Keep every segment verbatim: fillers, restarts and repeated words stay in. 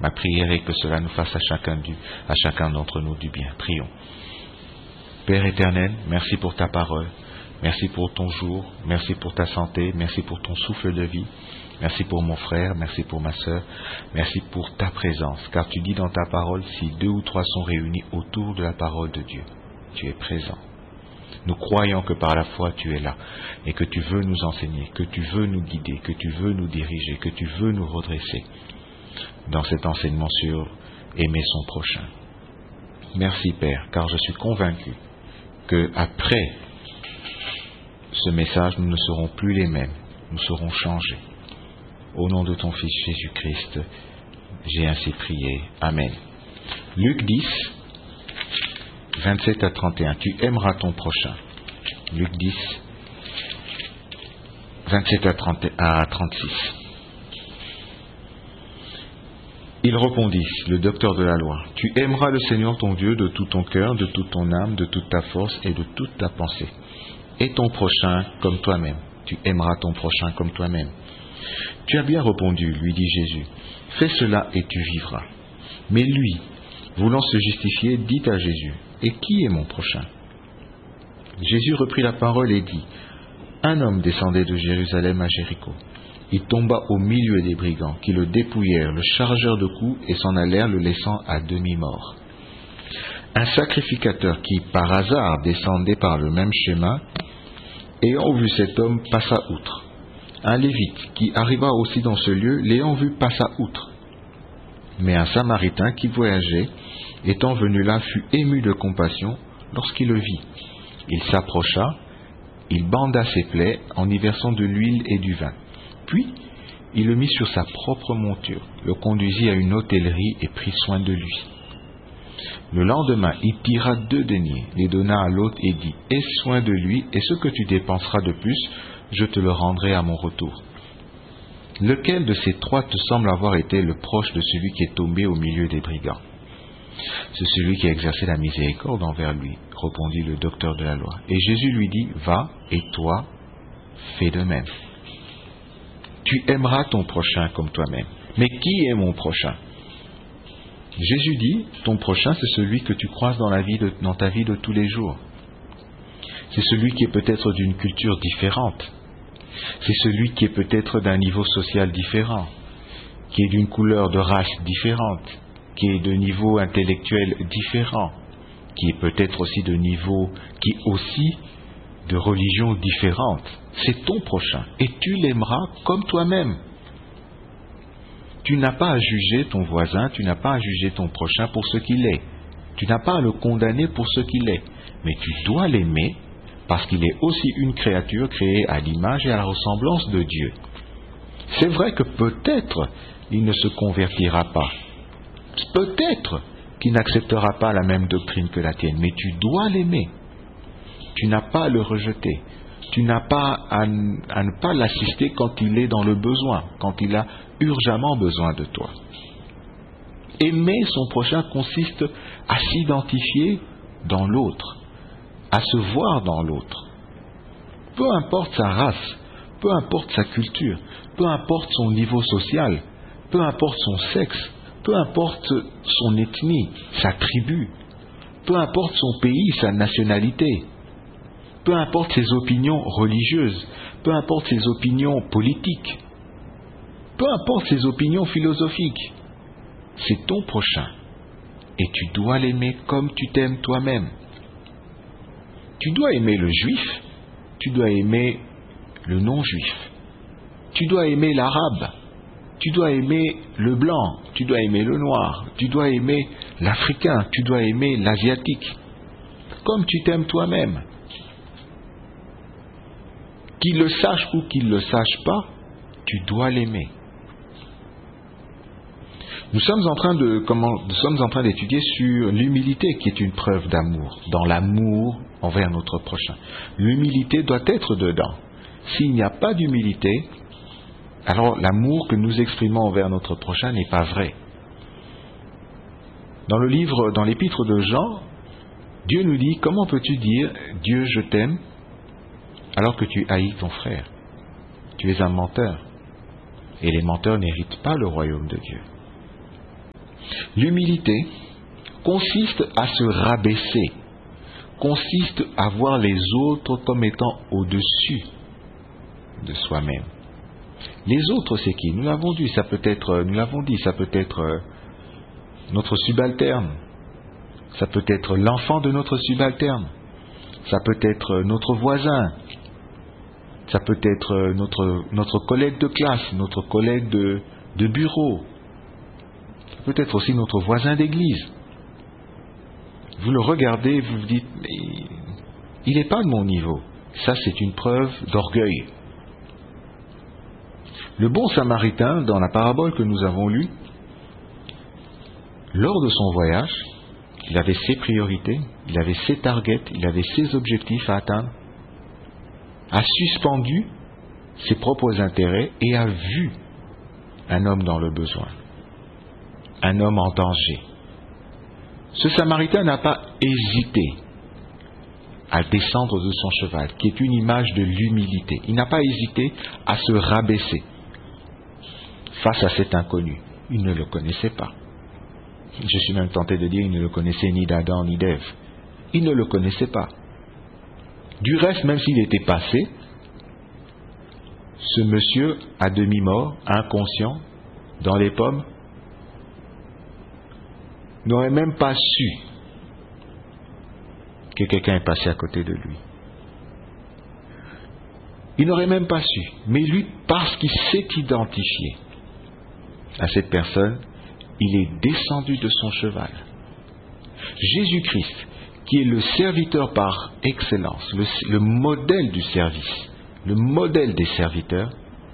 Ma prière est que cela nous fasse à chacun, du, à chacun d'entre nous du bien. Prions. Père éternel, merci pour ta parole. Merci pour ton jour. Merci pour ta santé. Merci pour ton souffle de vie. Merci pour mon frère. Merci pour ma sœur. Merci pour ta présence. Car tu dis dans ta parole, si deux ou trois sont réunis autour de la parole de Dieu, tu es présent. Nous croyons que par la foi tu es là et que tu veux nous enseigner, que tu veux nous guider, que tu veux nous diriger, que tu veux nous redresser dans cet enseignement sur aimer son prochain. Merci Père, car je suis convaincu que après ce message, nous ne serons plus les mêmes, nous serons changés. Au nom de ton Fils Jésus-Christ, j'ai ainsi prié. Amen. Luc dix, vingt-sept à trente et un. Tu aimeras ton prochain. Luc dix, vingt-sept à trente-six. Il répondit, le docteur de la loi, tu aimeras le Seigneur ton Dieu de tout ton cœur, de toute ton âme, de toute ta force et de toute ta pensée. Et ton prochain comme toi-même. Tu aimeras ton prochain comme toi-même. Tu as bien répondu, lui dit Jésus. Fais cela et tu vivras. Mais lui, voulant se justifier, dit à Jésus, et qui est mon prochain? Jésus reprit la parole et dit, un homme descendait de Jérusalem à Jéricho. Il tomba au milieu des brigands, qui le dépouillèrent, le chargèrent de coups et s'en allèrent, le laissant à demi-mort. Un sacrificateur qui, par hasard, descendait par le même chemin, ayant vu cet homme, passa outre. Un lévite qui arriva aussi dans ce lieu, l'ayant vu, passa outre. Mais un samaritain qui voyageait, étant venu là, fut ému de compassion lorsqu'il le vit. Il s'approcha, il banda ses plaies en y versant de l'huile et du vin. Puis, il le mit sur sa propre monture, le conduisit à une hôtellerie et prit soin de lui. Le lendemain, il tira deux deniers, les donna à l'autre et dit, « Aie soin de lui, et ce que tu dépenseras de plus, je te le rendrai à mon retour. » Lequel de ces trois te semble avoir été le proche de celui qui est tombé au milieu des brigands? C'est celui qui a exercé la miséricorde envers lui, répondit le docteur de la loi. Et Jésus lui dit, « Va, et toi, fais de même. » Tu aimeras ton prochain comme toi-même. Mais qui est mon prochain? Jésus dit, ton prochain, c'est celui que tu croises dans, la vie de, dans ta vie de tous les jours. C'est celui qui est peut-être d'une culture différente. C'est celui qui est peut-être d'un niveau social différent, qui est d'une couleur de race différente, qui est de niveau intellectuel différent, qui est peut-être aussi de niveau, qui est aussi de religion différente. C'est ton prochain et tu l'aimeras comme toi-même. Tu n'as pas à juger ton voisin, tu n'as pas à juger ton prochain pour ce qu'il est. Tu n'as pas à le condamner pour ce qu'il est, mais tu dois l'aimer parce qu'il est aussi une créature créée à l'image et à la ressemblance de Dieu. C'est vrai que peut-être il ne se convertira pas, peut-être qu'il n'acceptera pas la même doctrine que la tienne, mais tu dois l'aimer. Tu n'as pas à le rejeter. Tu n'as pas à, à ne pas l'assister quand il est dans le besoin, quand il a urgemment besoin de toi. Aimer son prochain consiste à s'identifier dans l'autre, à se voir dans l'autre. Peu importe sa race, peu importe sa culture, peu importe son niveau social, peu importe son sexe, peu importe son ethnie, sa tribu, peu importe son pays, sa nationalité, peu importe ses opinions religieuses, peu importe ses opinions politiques, peu importe ses opinions philosophiques, c'est ton prochain. Et tu dois l'aimer comme tu t'aimes toi-même. Tu dois aimer le juif, tu dois aimer le non-juif, tu dois aimer l'arabe, tu dois aimer le blanc, tu dois aimer le noir, tu dois aimer l'africain, tu dois aimer l'asiatique, comme tu t'aimes toi-même. Qu'il le sache ou qu'il ne le sache pas, tu dois l'aimer. Nous sommes en train de, comment, nous sommes en train d'étudier sur l'humilité qui est une preuve d'amour, dans l'amour envers notre prochain. L'humilité doit être dedans. S'il n'y a pas d'humilité, alors l'amour que nous exprimons envers notre prochain n'est pas vrai. Dans le livre, dans l'épître de Jean, Dieu nous dit, comment peux-tu dire « Dieu, je t'aime » alors que tu haïs ton frère? Tu es un menteur. Et les menteurs n'héritent pas le royaume de Dieu. L'humilité consiste à se rabaisser, consiste à voir les autres comme étant au-dessus de soi-même. Les autres, c'est qui? Nous l'avons dit, ça peut être, nous l'avons dit, ça peut être notre subalterne, ça peut être l'enfant de notre subalterne, ça peut être notre voisin, ça peut être notre, notre collègue de classe, notre collègue de, de bureau, ça peut être aussi notre voisin d'église. Vous le regardez, vous vous dites, mais il n'est pas de mon niveau. Ça, c'est une preuve d'orgueil. Le bon samaritain, dans la parabole que nous avons lue, lors de son voyage, il avait ses priorités, il avait ses targets, il avait ses objectifs à atteindre, a suspendu ses propres intérêts et a vu un homme dans le besoin, un homme en danger. Ce samaritain n'a pas hésité à descendre de son cheval, qui est une image de l'humilité. Il n'a pas hésité à se rabaisser face à cet inconnu. Il ne le connaissait pas. Je suis même tenté de dire qu'il ne le connaissait ni d'Adam ni d'Ève. Il ne le connaissait pas. Du reste, même s'il était passé, ce monsieur à demi-mort, inconscient, dans les pommes, n'aurait même pas su que quelqu'un est passé à côté de lui. Il n'aurait même pas su. Mais lui, parce qu'il s'est identifié à cette personne, il est descendu de son cheval. Jésus-Christ, qui est le serviteur par excellence, le, le modèle du service, le modèle des serviteurs,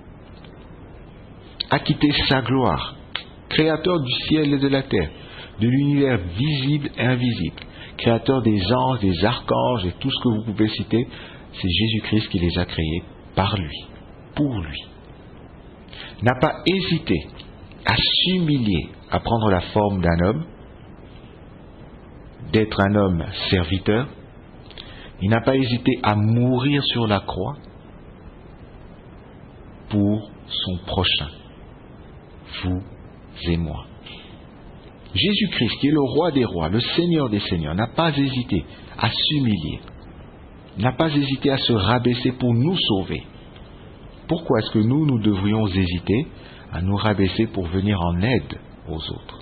a quitté sa gloire, créateur du ciel et de la terre, de l'univers visible et invisible, créateur des anges, des archanges et tout ce que vous pouvez citer. C'est Jésus-Christ qui les a créés par lui, pour lui. N'a pas hésité à s'humilier, à prendre la forme d'un homme, d'être un homme serviteur. Il n'a pas hésité à mourir sur la croix pour son prochain, vous et moi. Jésus-Christ, qui est le roi des rois, le Seigneur des seigneurs, n'a pas hésité à s'humilier, n'a pas hésité à se rabaisser pour nous sauver. Pourquoi est-ce que nous, nous devrions hésiter à nous rabaisser pour venir en aide aux autres?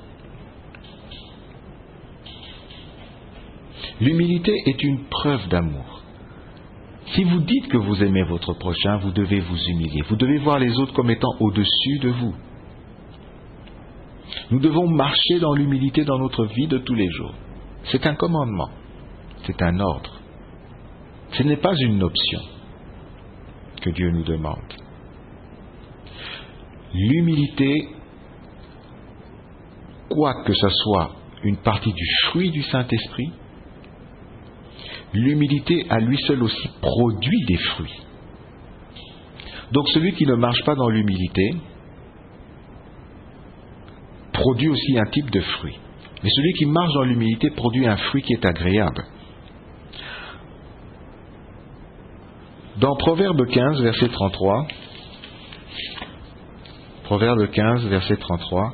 L'humilité est une preuve d'amour. Si vous dites que vous aimez votre prochain, vous devez vous humilier. Vous devez voir les autres comme étant au-dessus de vous. Nous devons marcher dans l'humilité dans notre vie de tous les jours. C'est un commandement, c'est un ordre. Ce n'est pas une option que Dieu nous demande. L'humilité, quoique ce soit une partie du fruit du Saint-Esprit, l'humilité à lui seul aussi produit des fruits. Donc celui qui ne marche pas dans l'humilité produit aussi un type de fruit. Mais celui qui marche dans l'humilité produit un fruit qui est agréable. Dans Proverbe quinze, verset trente-trois, Proverbe quinze, verset trente-trois,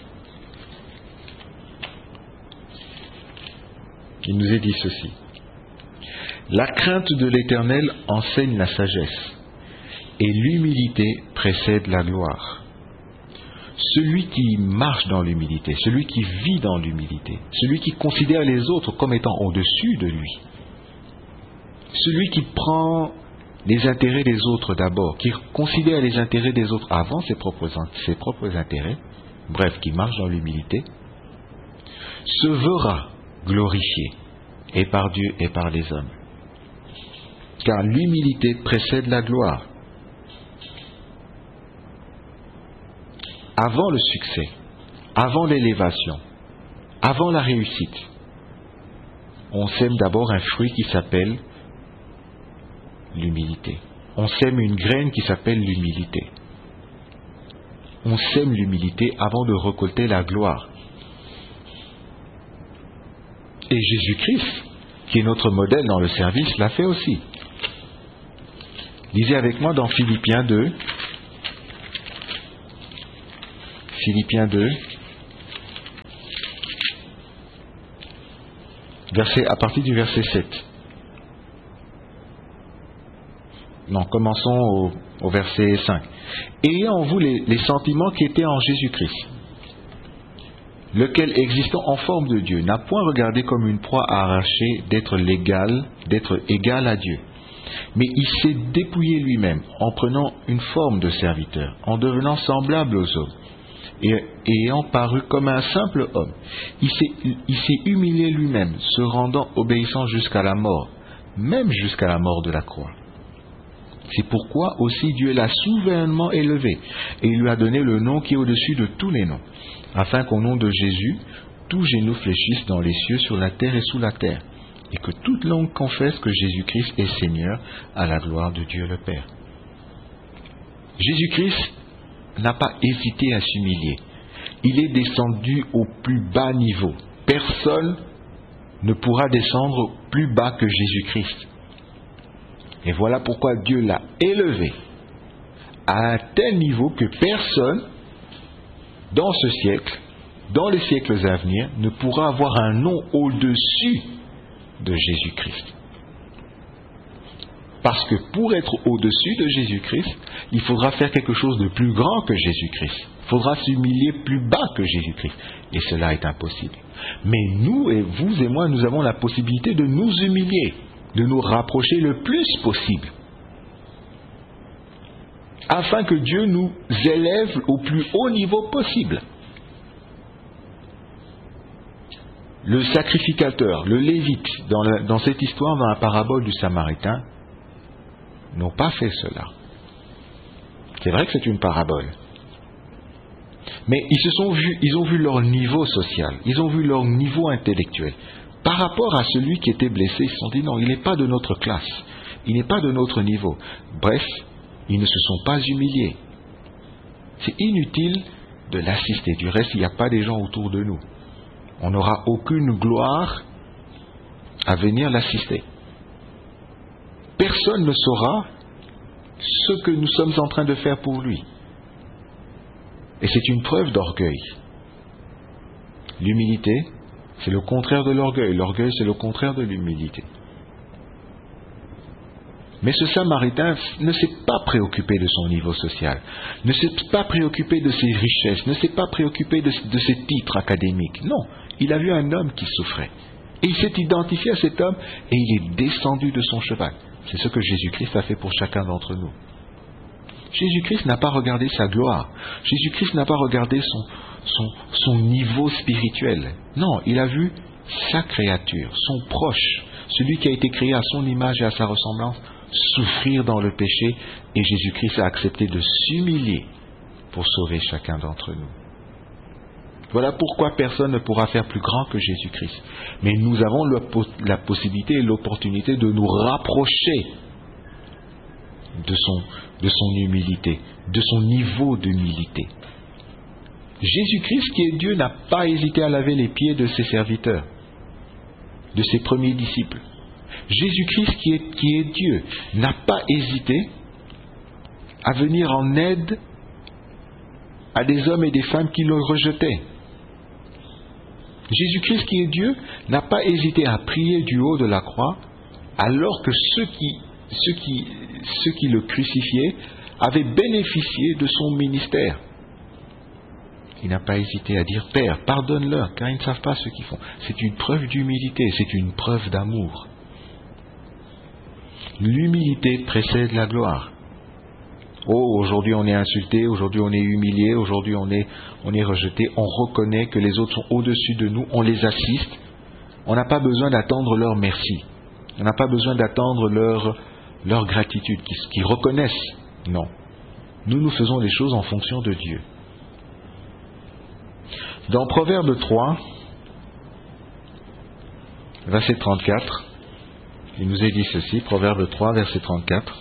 il nous est dit ceci. La crainte de l'Éternel enseigne la sagesse, et l'humilité précède la gloire. Celui qui marche dans l'humilité, celui qui vit dans l'humilité, celui qui considère les autres comme étant au-dessus de lui, celui qui prend les intérêts des autres d'abord, qui considère les intérêts des autres avant ses propres, ses propres intérêts, bref, qui marche dans l'humilité, se verra glorifié, et par Dieu et par les hommes. Car l'humilité précède la gloire. Avant le succès, avant l'élévation, avant la réussite, on sème d'abord un fruit qui s'appelle l'humilité. On sème une graine qui s'appelle l'humilité. On sème l'humilité avant de récolter la gloire. Et Jésus-Christ, qui est notre modèle dans le service, l'a fait aussi. Lisez avec moi dans Philippiens deux. Philippiens deux. verset, à partir du verset sept. Non, commençons au, au verset cinq. Ayez en vous les, les sentiments qui étaient en Jésus-Christ, lequel, existant en forme de Dieu, n'a point regardé comme une proie à arracher d'être l'égal, d'être égal à Dieu. Mais il s'est dépouillé lui-même en prenant une forme de serviteur, en devenant semblable aux hommes, et, et ayant paru comme un simple homme. Il s'est, il s'est humilié lui-même, se rendant obéissant jusqu'à la mort, même jusqu'à la mort de la croix. C'est pourquoi aussi Dieu l'a souverainement élevé, et il lui a donné le nom qui est au-dessus de tous les noms, afin qu'au nom de Jésus, tout genou fléchisse dans les cieux, sur la terre et sous la terre, et que toute langue confesse que Jésus-Christ est Seigneur, à la gloire de Dieu le Père. Jésus-Christ n'a pas hésité à s'humilier. Il est descendu au plus bas niveau. Personne ne pourra descendre plus bas que Jésus-Christ. Et voilà pourquoi Dieu l'a élevé à un tel niveau que personne, dans ce siècle, dans les siècles à venir, ne pourra avoir un nom au-dessus de Jésus-Christ. Parce que pour être au-dessus de Jésus-Christ, il faudra faire quelque chose de plus grand que Jésus-Christ. Il faudra s'humilier plus bas que Jésus-Christ. Et cela est impossible. Mais nous, et vous et moi, nous avons la possibilité de nous humilier, de nous rapprocher le plus possible, afin que Dieu nous élève au plus haut niveau possible. Le sacrificateur, le lévite, dans, la, dans cette histoire, dans la parabole du Samaritain, n'ont pas fait cela. C'est vrai que c'est une parabole. Mais ils se sont vus, ils ont vu leur niveau social, ils ont vu leur niveau intellectuel. Par rapport à celui qui était blessé, ils se sont dit non, il n'est pas de notre classe, il n'est pas de notre niveau. Bref, ils ne se sont pas humiliés. C'est inutile de l'assister. Du reste, il n'y a pas des gens autour de nous. On n'aura aucune gloire à venir l'assister. Personne ne saura ce que nous sommes en train de faire pour lui. Et c'est une preuve d'orgueil. L'humilité, c'est le contraire de l'orgueil. L'orgueil, c'est le contraire de l'humilité. Mais ce Samaritain ne s'est pas préoccupé de son niveau social, ne s'est pas préoccupé de ses richesses, ne s'est pas préoccupé de, de ses titres académiques. Non, il a vu un homme qui souffrait. Et il s'est identifié à cet homme et il est descendu de son cheval. C'est ce que Jésus-Christ a fait pour chacun d'entre nous. Jésus-Christ n'a pas regardé sa gloire. Jésus-Christ n'a pas regardé son, son, son niveau spirituel. Non, il a vu sa créature, son proche, celui qui a été créé à son image et à sa ressemblance, souffrir dans le péché, et Jésus-Christ a accepté de s'humilier pour sauver chacun d'entre nous. Voilà pourquoi personne ne pourra faire plus grand que Jésus-Christ. Mais nous avons le, la possibilité et l'opportunité de nous rapprocher de son, de son humilité, de son niveau d'humilité. Jésus-Christ, qui est Dieu, n'a pas hésité à laver les pieds de ses serviteurs, de ses premiers disciples. Jésus-Christ, qui est, qui est Dieu, n'a pas hésité à venir en aide à des hommes et des femmes qui le rejetaient. Jésus-Christ, qui est Dieu, n'a pas hésité à prier du haut de la croix, alors que ceux qui, ceux qui, ceux qui le crucifiaient avaient bénéficié de son ministère. Il n'a pas hésité à dire « Père, pardonne-leur, car ils ne savent pas ce qu'ils font. » C'est une preuve d'humilité, c'est une preuve d'amour. L'humilité précède la gloire. Oh, aujourd'hui on est insulté, aujourd'hui on est humilié, aujourd'hui on est, on est rejeté. On reconnaît que les autres sont au-dessus de nous, on les assiste. On n'a pas besoin d'attendre leur merci. On n'a pas besoin d'attendre leur, leur gratitude, qu'ils, qu'ils reconnaissent. Non. Nous, nous faisons les choses en fonction de Dieu. Dans Proverbe trois, verset trente-quatre, il nous est dit ceci, Proverbe trois, verset trente-quatre.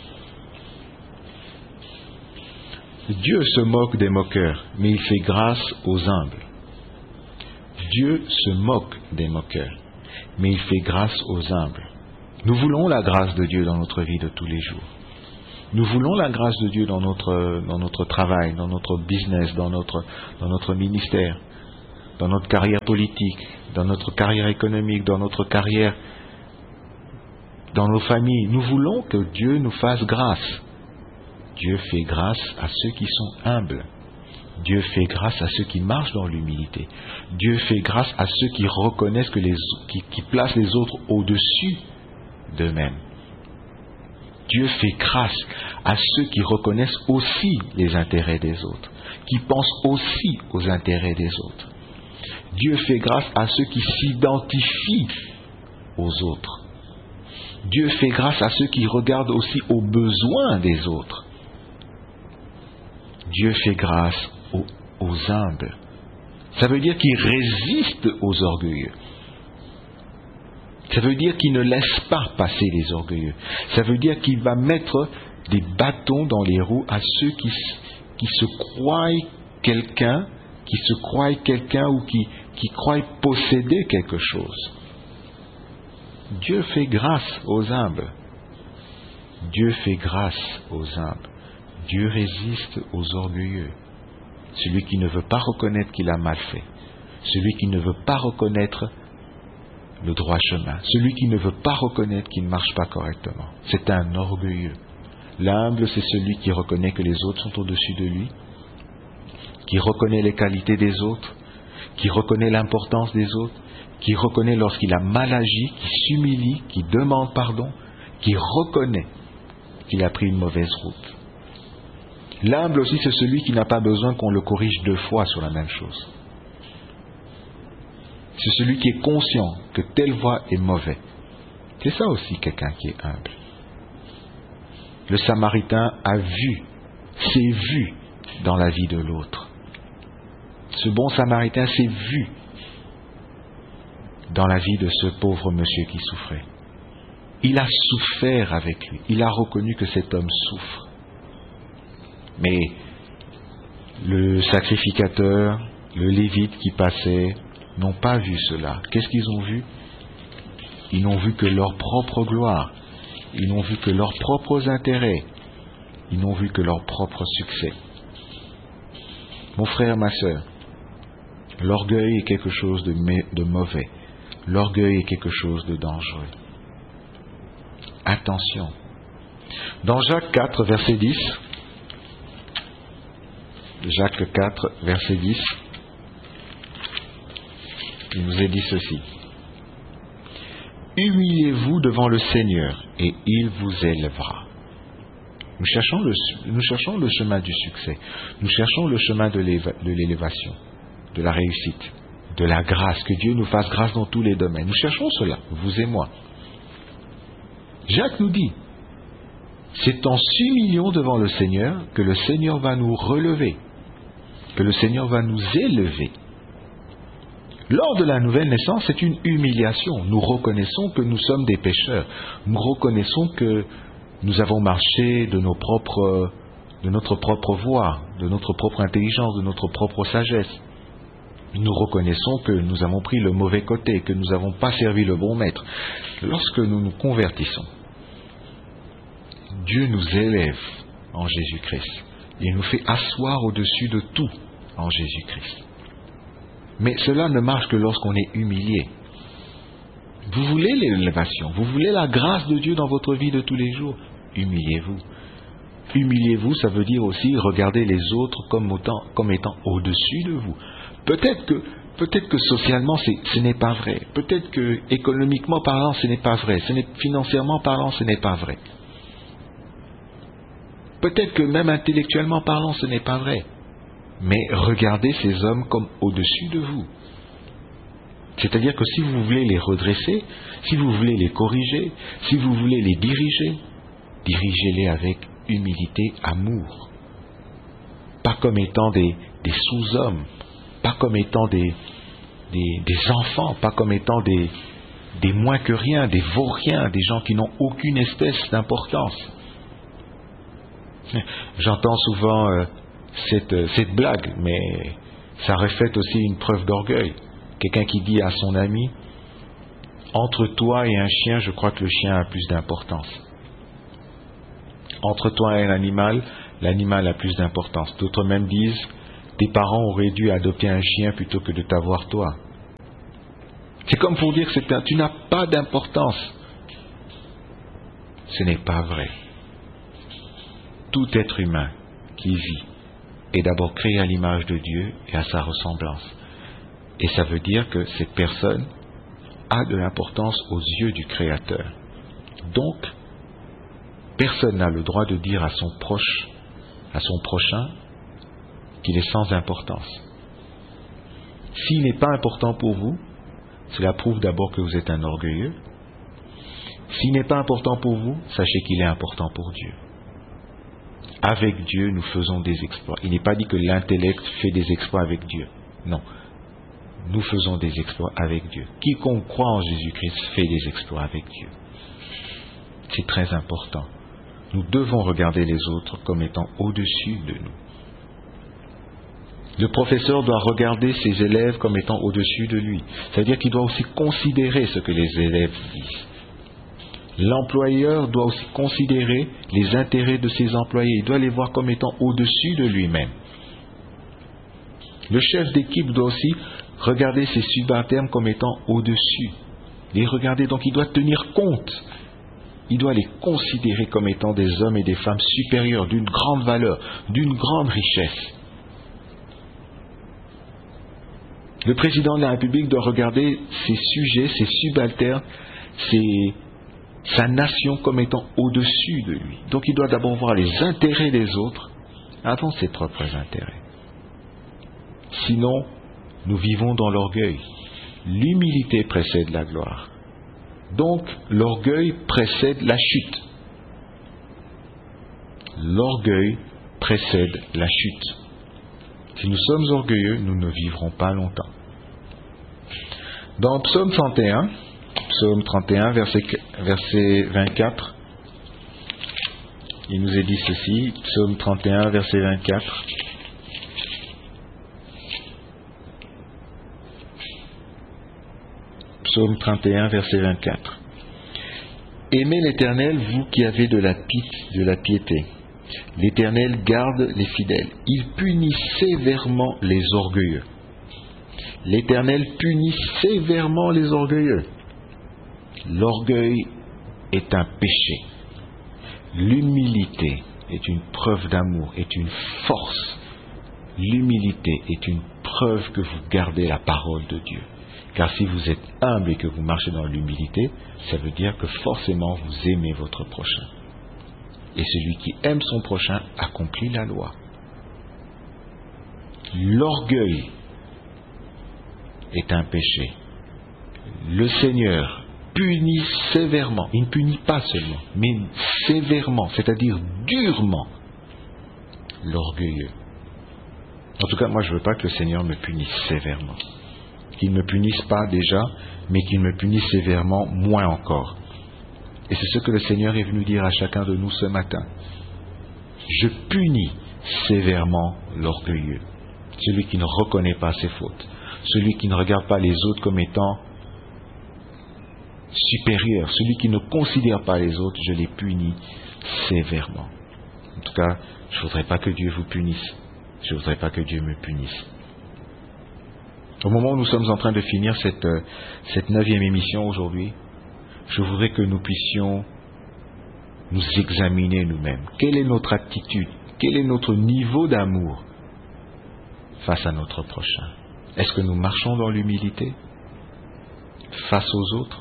Dieu se moque des moqueurs, mais il fait grâce aux humbles. Dieu se moque des moqueurs, mais il fait grâce aux humbles. Nous voulons la grâce de Dieu dans notre vie de tous les jours. Nous voulons la grâce de Dieu dans notre, dans notre travail, dans notre business, dans notre, dans notre ministère. dans notre carrière politique, dans notre carrière économique, dans notre carrière, dans nos familles. Nous voulons que Dieu nous fasse grâce. Dieu fait grâce à ceux qui sont humbles. Dieu fait grâce à ceux qui marchent dans l'humilité. Dieu fait grâce à ceux qui reconnaissent que les, qui, qui placent les autres au-dessus d'eux-mêmes. Dieu fait grâce à ceux qui reconnaissent aussi les intérêts des autres, qui pensent aussi aux intérêts des autres. Dieu fait grâce à ceux qui s'identifient aux autres. Dieu fait grâce à ceux qui regardent aussi aux besoins des autres. Dieu fait grâce aux, aux humbles. Ça veut dire qu'il résiste aux orgueilleux. Ça veut dire qu'il ne laisse pas passer les orgueilleux. Ça veut dire qu'il va mettre des bâtons dans les roues à ceux qui, qui se croient quelqu'un, qui se croient quelqu'un ou qui, qui croient posséder quelque chose. Dieu fait grâce aux humbles. Dieu fait grâce aux humbles. Dieu résiste aux orgueilleux. Celui qui ne veut pas reconnaître qu'il a mal fait. Celui qui ne veut pas reconnaître le droit chemin. Celui qui ne veut pas reconnaître qu'il ne marche pas correctement. C'est un orgueilleux. L'humble, c'est celui qui reconnaît que les autres sont au-dessus de lui, qui reconnaît les qualités des autres, qui reconnaît l'importance des autres, qui reconnaît lorsqu'il a mal agi, qui s'humilie, qui demande pardon, qui reconnaît qu'il a pris une mauvaise route. L'humble aussi, c'est celui qui n'a pas besoin qu'on le corrige deux fois sur la même chose. C'est celui qui est conscient que telle voie est mauvaise. C'est ça aussi quelqu'un qui est humble. Le Samaritain a vu, s'est vu dans la vie de l'autre. Ce bon Samaritain s'est vu dans la vie de ce pauvre monsieur qui souffrait. Il a souffert avec lui. Il a reconnu que cet homme souffre. Mais le sacrificateur, le lévite qui passait, n'ont pas vu cela. Qu'est-ce qu'ils ont vu? Ils n'ont vu que leur propre gloire. Ils n'ont vu que leurs propres intérêts. Ils n'ont vu que leur propre succès. Mon frère, ma sœur, l'orgueil est quelque chose de, de mauvais. L'orgueil est quelque chose de dangereux. Attention. Dans Jacques quatre, verset dix, Jacques quatre, verset dix, il nous est dit ceci. Humiliez-vous devant le Seigneur et il vous élèvera. Nous cherchons le, nous cherchons le chemin du succès. Nous cherchons le chemin de l'élévation, de la réussite, de la grâce, que Dieu nous fasse grâce dans tous les domaines. Nous cherchons cela, vous et moi. Jacques nous dit, c'est en s'humiliant devant le Seigneur que le Seigneur va nous relever, que le Seigneur va nous élever. Lors de la nouvelle naissance, c'est une humiliation. Nous reconnaissons que nous sommes des pécheurs. Nous reconnaissons que nous avons marché de, nos propres, de notre propre voie, de notre propre intelligence, de notre propre sagesse. Nous reconnaissons que nous avons pris le mauvais côté, que nous n'avons pas servi le bon maître. Lorsque nous nous convertissons, Dieu nous élève en Jésus-Christ. Il nous fait asseoir au-dessus de tout en Jésus-Christ. Mais cela ne marche que lorsqu'on est humilié. Vous voulez l'élévation, vous voulez la grâce de Dieu dans votre vie de tous les jours, humiliez-vous. Humiliez-vous, ça veut dire aussi regarder les autres comme, autant, comme étant au-dessus de vous. Peut-être que, peut-être que socialement ce n'est pas vrai, peut-être que économiquement parlant ce n'est pas vrai, ce n'est, financièrement parlant ce n'est pas vrai. Peut-être que même intellectuellement parlant ce n'est pas vrai. Mais regardez ces hommes comme au-dessus de vous. C'est-à-dire que si vous voulez les redresser, si vous voulez les corriger, si vous voulez les diriger, dirigez-les avec humilité, amour. Pas comme étant des, des sous-hommes, pas comme étant des, des, des enfants, pas comme étant des, des moins que rien, des vauriens, des gens qui n'ont aucune espèce d'importance. J'entends souvent euh, cette, cette blague, mais ça reflète aussi une preuve d'orgueil. Quelqu'un qui dit à son ami, entre toi et un chien, je crois que le chien a plus d'importance. Entre toi et un animal, l'animal a plus d'importance. D'autres même disent, tes parents auraient dû adopter un chien plutôt que de t'avoir toi. C'est comme pour dire que c'est un, tu n'as pas d'importance. Ce n'est pas vrai. Tout être humain qui vit est d'abord créé à l'image de Dieu et à sa ressemblance. Et ça veut dire que cette personne a de l'importance aux yeux du Créateur. Donc, personne n'a le droit de dire à son proche, à son prochain, qu'il est sans importance. S'il n'est pas important pour vous, cela prouve d'abord que vous êtes un orgueilleux. S'il n'est pas important pour vous, sachez qu'il est important pour Dieu. Avec Dieu, nous faisons des exploits. Il n'est pas dit que l'intellect fait des exploits avec Dieu. Non. Nous faisons des exploits avec Dieu. Quiconque croit en Jésus-Christ fait des exploits avec Dieu. C'est très important. Nous devons regarder les autres comme étant au-dessus de nous. Le professeur doit regarder ses élèves comme étant au-dessus de lui. C'est-à-dire qu'il doit aussi considérer ce que les élèves disent. L'employeur doit aussi considérer les intérêts de ses employés. Il doit les voir comme étant au-dessus de lui-même. Le chef d'équipe doit aussi regarder ses subalternes comme étant au-dessus. Les regarder, donc il doit tenir compte. Il doit les considérer comme étant des hommes et des femmes supérieurs, d'une grande valeur, d'une grande richesse. Le président de la République doit regarder ses sujets, ses subalternes, ses, sa nation comme étant au-dessus de lui. Donc il doit d'abord voir les intérêts des autres avant ses propres intérêts. Sinon, nous vivons dans l'orgueil. L'humilité précède la gloire. Donc, l'orgueil précède la chute. L'orgueil précède la chute. Si nous sommes orgueilleux, nous ne vivrons pas longtemps. Dans Psaume trente et un, Psaume trente et un, verset, verset vingt-quatre, il nous est dit ceci, Psaume trente et un, verset vingt-quatre. Psaume trente et un, verset vingt-quatre. Aimez l'Éternel, vous qui avez de la piété, de la piété. L'Éternel garde les fidèles. Il punit sévèrement les orgueilleux. L'Éternel punit sévèrement les orgueilleux. L'orgueil est un péché. L'humilité est une preuve d'amour, est une force. L'humilité est une preuve que vous gardez la parole de Dieu. Car si vous êtes humble et que vous marchez dans l'humilité, ça veut dire que forcément vous aimez votre prochain. Et celui qui aime son prochain accomplit la loi. L'orgueil est un péché. Le Seigneur punit sévèrement. Il ne punit pas seulement, mais sévèrement, c'est-à-dire durement, l'orgueilleux. En tout cas, moi je ne veux pas que le Seigneur me punisse sévèrement. Qu'il ne me punisse pas déjà, mais qu'il me punisse sévèrement, moins encore. Et c'est ce que le Seigneur est venu dire à chacun de nous ce matin. Je punis sévèrement l'orgueilleux, celui qui ne reconnaît pas ses fautes, celui qui ne regarde pas les autres comme étant supérieurs, celui qui ne considère pas les autres, je les punis sévèrement. En tout cas, je ne voudrais pas que Dieu vous punisse, je ne voudrais pas que Dieu me punisse. Au moment où nous sommes en train de finir cette, cette neuvième émission aujourd'hui, je voudrais que nous puissions nous examiner nous-mêmes. Quelle est notre attitude? Quel est notre niveau d'amour face à notre prochain? Est-ce que nous marchons dans l'humilité face aux autres?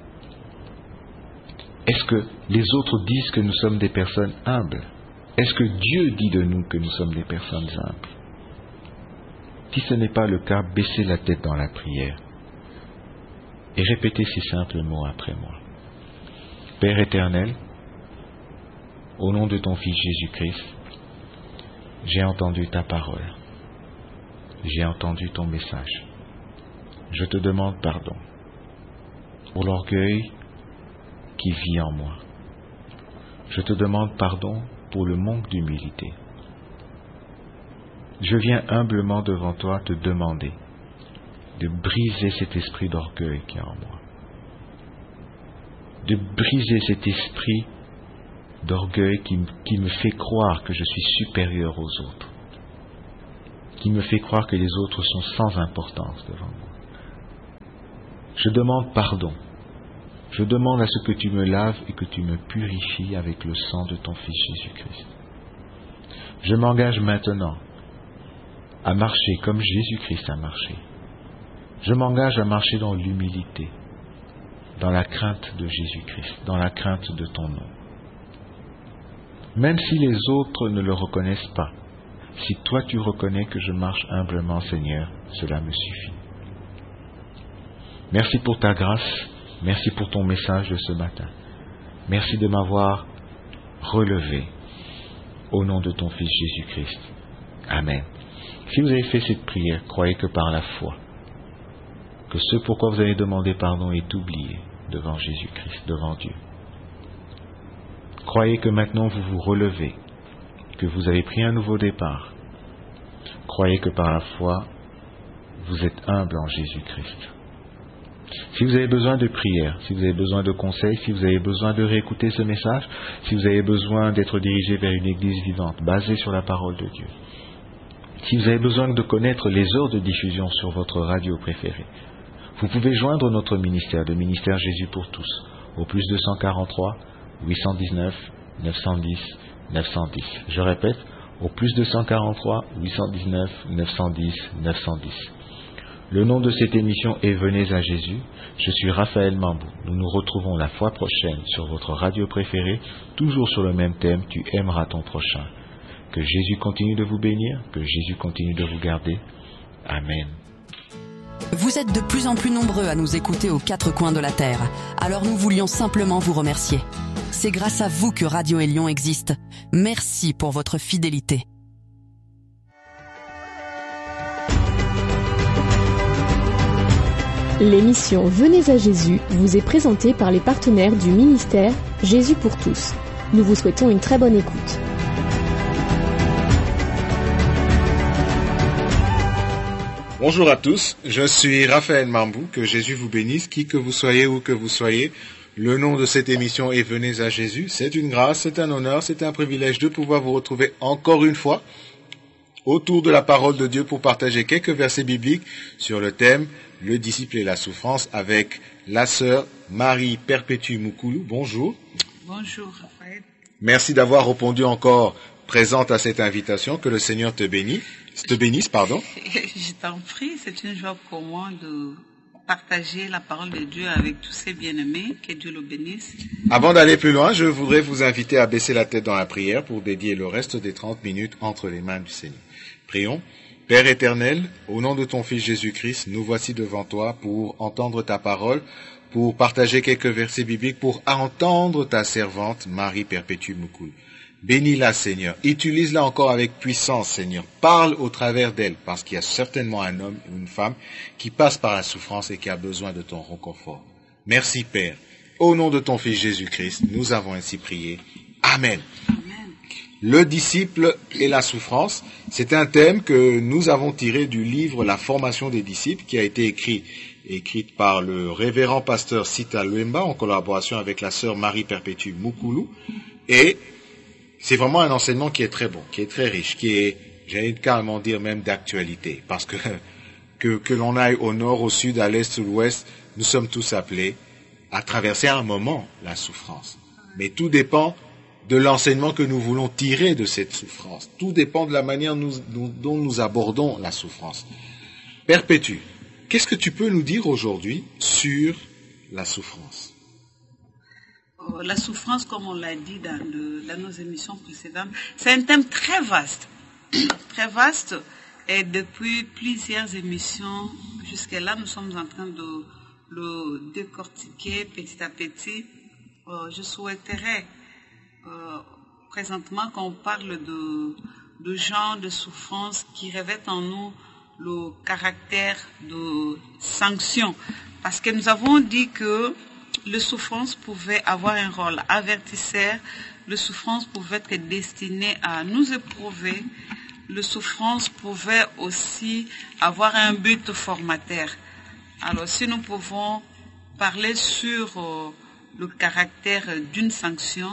Est-ce que les autres disent que nous sommes des personnes humbles? Est-ce que Dieu dit de nous que nous sommes des personnes humbles? Si ce n'est pas le cas, baissez la tête dans la prière et répétez ces simples mots après moi. Père éternel, au nom de ton Fils Jésus-Christ, j'ai entendu ta parole, j'ai entendu ton message. Je te demande pardon pour l'orgueil qui vit en moi. Je te demande pardon pour le manque d'humilité. Je viens humblement devant toi te demander de briser cet esprit d'orgueil qui est en moi. De briser cet esprit d'orgueil qui, qui me fait croire que je suis supérieur aux autres. qui me fait croire que les autres sont sans importance devant moi. Je demande pardon. Je demande à ce que tu me laves et que tu me purifies avec le sang de ton Fils Jésus-Christ. Je m'engage maintenant à marcher comme Jésus-Christ a marché. Je m'engage à marcher dans l'humilité, dans la crainte de Jésus-Christ, dans la crainte de ton nom. Même si les autres ne le reconnaissent pas, si toi tu reconnais que je marche humblement, Seigneur, cela me suffit. Merci pour ta grâce, merci pour ton message de ce matin. Merci de m'avoir relevé au nom de ton Fils Jésus-Christ. Amen. Si vous avez fait cette prière, croyez que par la foi, que ce pourquoi vous avez demandé pardon est oublié devant Jésus-Christ, devant Dieu. Croyez que maintenant vous vous relevez, que vous avez pris un nouveau départ. Croyez que par la foi, vous êtes humble en Jésus-Christ. Si vous avez besoin de prière, si vous avez besoin de conseils, si vous avez besoin de réécouter ce message, si vous avez besoin d'être dirigé vers une église vivante, basée sur la parole de Dieu, si vous avez besoin de connaître les heures de diffusion sur votre radio préférée, vous pouvez joindre notre ministère, le ministère Jésus pour tous, au plus deux cent quarante-trois, huit cent dix-neuf, neuf cent dix, neuf cent dix. Je répète, au plus deux cent quarante-trois, huit cent dix-neuf, neuf cent dix, neuf cent dix. Le nom de cette émission est Venez à Jésus. Je suis Raphaël Mambou. Nous nous retrouvons la fois prochaine sur votre radio préférée, toujours sur le même thème, tu aimeras ton prochain. Que Jésus continue de vous bénir, que Jésus continue de vous garder. Amen. Vous êtes de plus en plus nombreux à nous écouter aux quatre coins de la Terre. Alors nous voulions simplement vous remercier. C'est grâce à vous que Radio Élion existe. Merci pour votre fidélité. L'émission Venez à Jésus vous est présentée par les partenaires du ministère Jésus pour tous. Nous vous souhaitons une très bonne écoute. Bonjour à tous, je suis Raphaël Mambou, que Jésus vous bénisse, qui que vous soyez, où que vous soyez. Le nom de cette émission est Venez à Jésus. C'est une grâce, c'est un honneur, c'est un privilège de pouvoir vous retrouver encore une fois autour de la parole de Dieu pour partager quelques versets bibliques sur le thème « Le disciple et la souffrance » avec la sœur Marie Perpétue Moukoulou. Bonjour. Bonjour Raphaël. Merci d'avoir répondu encore présente à cette invitation. Que le Seigneur te bénisse. Te bénisse, pardon. Je t'en prie, c'est une joie pour moi de partager la parole de Dieu avec tous ses bien-aimés. Que Dieu le bénisse. Avant d'aller plus loin, je voudrais vous inviter à baisser la tête dans la prière pour dédier le reste des trente minutes entre les mains du Seigneur. Prions. Père éternel, au nom de ton Fils Jésus-Christ, nous voici devant toi pour entendre ta parole, pour partager quelques versets bibliques, pour entendre ta servante Marie Perpétue Moukoulou. Bénis-la, Seigneur. Utilise-la encore avec puissance, Seigneur. Parle au travers d'elle, parce qu'il y a certainement un homme ou une femme qui passe par la souffrance et qui a besoin de ton réconfort. Merci, Père. Au nom de ton Fils Jésus-Christ, nous avons ainsi prié. Amen. Amen. Le disciple et la souffrance, c'est un thème que nous avons tiré du livre La formation des disciples, qui a été écrit, écrite par le révérend pasteur Sita Luemba, en collaboration avec la sœur Marie Perpétue Moukoulou. Et c'est vraiment un enseignement qui est très bon, qui est très riche, qui est, j'allais carrément dire même d'actualité, parce que, que que l'on aille au nord, au sud, à l'est ou à l'ouest, nous sommes tous appelés à traverser un moment la souffrance. Mais tout dépend de l'enseignement que nous voulons tirer de cette souffrance. Tout dépend de la manière nous, nous, dont nous abordons la souffrance. Perpétue, qu'est-ce que tu peux nous dire aujourd'hui sur la souffrance ? La souffrance, comme on l'a dit dans, le, dans nos émissions précédentes, c'est un thème très vaste, très vaste, et depuis plusieurs émissions, jusque-là, nous sommes en train de le décortiquer petit à petit. Euh, je souhaiterais euh, présentement qu'on parle de, de genres de souffrance qui revêtent en nous le caractère de sanction, parce que nous avons dit que le souffrance pouvait avoir un rôle avertisseur, le souffrance pouvait être destiné à nous éprouver, le souffrance pouvait aussi avoir un but formateur. Alors si nous pouvons parler sur euh, le caractère d'une sanction,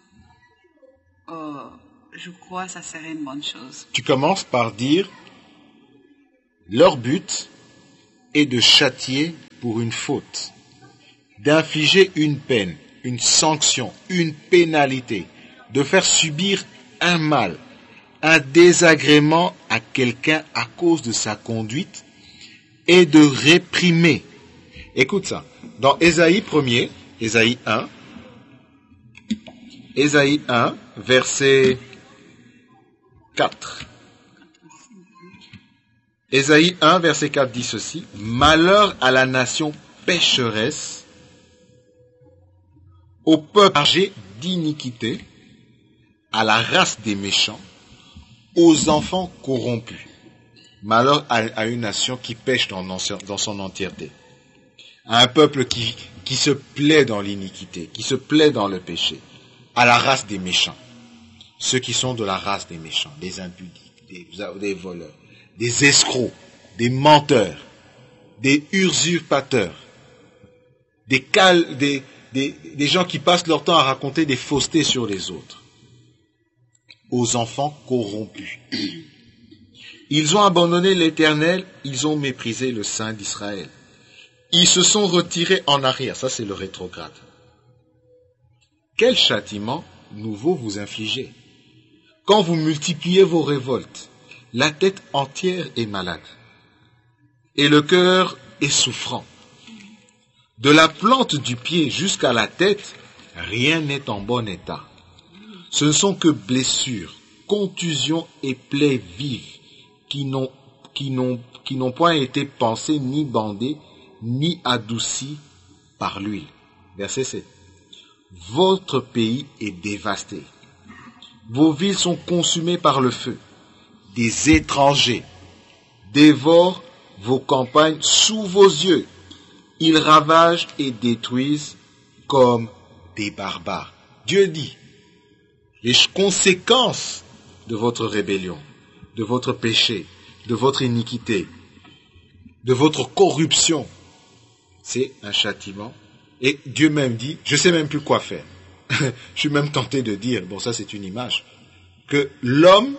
euh, je crois que ça serait une bonne chose. Tu commences par dire Leur but est de châtier pour une faute, d'infliger une peine, une sanction, une pénalité, de faire subir un mal, un désagrément à quelqu'un à cause de sa conduite et de réprimer. Écoute ça, dans Ésaïe premier, Ésaïe un, Ésaïe un, verset quatre. Ésaïe un, verset quatre dit ceci: « Malheur à la nation pécheresse, au peuple chargé d'iniquité, à la race des méchants, aux enfants corrompus. » Malheur à, à une nation qui pêche dans, dans son entièreté. À un peuple qui, qui se plaît dans l'iniquité, qui se plaît dans le péché. À la race des méchants. Ceux qui sont de la race des méchants, des impudiques, des, des voleurs, des escrocs, des menteurs, des usurpateurs, des, cal, des, des, des gens qui passent leur temps à raconter des faussetés sur les autres. Aux enfants corrompus. Ils ont abandonné l'Éternel, ils ont méprisé le Saint d'Israël. Ils se sont retirés en arrière, ça c'est le rétrograde. Quel châtiment nouveau vous infligez? Quand vous multipliez vos révoltes, la tête entière est malade et le cœur est souffrant. De la plante du pied jusqu'à la tête, rien n'est en bon état. Ce ne sont que blessures, contusions et plaies vives qui n'ont, qui n'ont, qui n'ont point été pansées ni bandées ni adoucies par l'huile. Verset sept. Votre pays est dévasté. Vos villes sont consumées par le feu. Des étrangers dévorent vos campagnes sous vos yeux. Ils ravagent et détruisent comme des barbares. Dieu dit, les conséquences de votre rébellion, de votre péché, de votre iniquité, de votre corruption, c'est un châtiment. Et Dieu même dit, je ne sais même plus quoi faire. Je suis même tenté de dire, bon ça c'est une image, que l'homme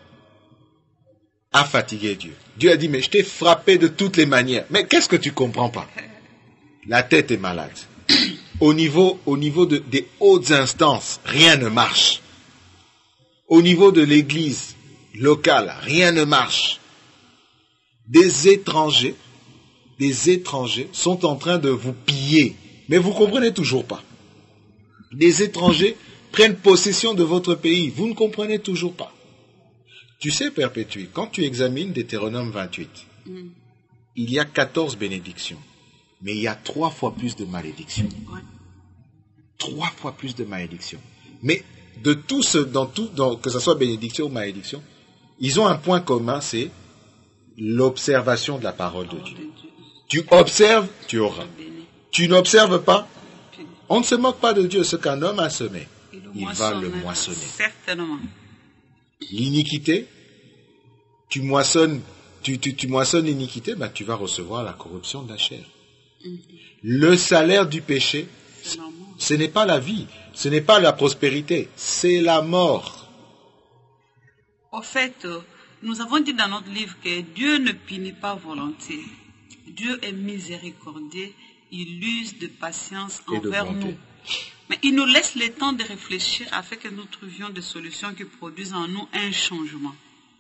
a fatigué Dieu. Dieu a dit, mais je t'ai frappé de toutes les manières. Mais qu'est-ce que tu ne comprends pas? La tête est malade. Au niveau, au niveau de, des hautes instances, rien ne marche. Au niveau de l'église locale, rien ne marche. Des étrangers, des étrangers sont en train de vous piller. Mais vous ne comprenez toujours pas. Des étrangers prennent possession de votre pays. Vous ne comprenez toujours pas. Tu sais, Perpétue, quand tu examines Deutéronome vingt-huit, mm. il y a quatorze bénédictions. Mais il y a trois fois plus de malédictions. Ouais. Trois fois plus de malédictions. Mais de tout ce, dans tout, dans, que ce soit bénédiction ou malédiction, ils ont un point commun, c'est l'observation de la parole de Dieu. Tu observes, tu auras. Tu n'observes pas, on ne se moque pas de Dieu. Ce qu'un homme a semé, il va le moissonner. Certainement. L'iniquité, tu moissonnes, tu, tu, tu moissonnes l'iniquité, ben tu vas recevoir la corruption de la chair. Mm-hmm. Le salaire du péché, ce n'est pas la vie, ce n'est pas la prospérité, c'est la mort. En fait, nous avons dit dans notre livre que Dieu ne punit pas volontiers. Dieu est miséricordieux. Il use de patience envers nous. Mais il nous laisse le temps de réfléchir afin que nous trouvions des solutions qui produisent en nous un changement.